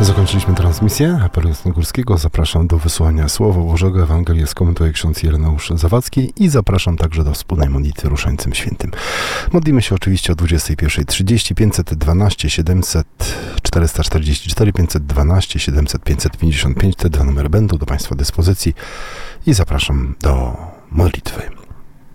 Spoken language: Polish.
Zakończyliśmy transmisję Apelu Jasnogórskiego. Zapraszam do wysłania Słowa Bożego. Ewangelię skomentuje ksiądz Ireneusz Zawadzki i zapraszam także do wspólnej modlitwy Różańcem Świętym. Modlimy się oczywiście o 21:30, 512 700 444, 512 700 555. Te dwa numery będą do Państwa dyspozycji i zapraszam do modlitwy.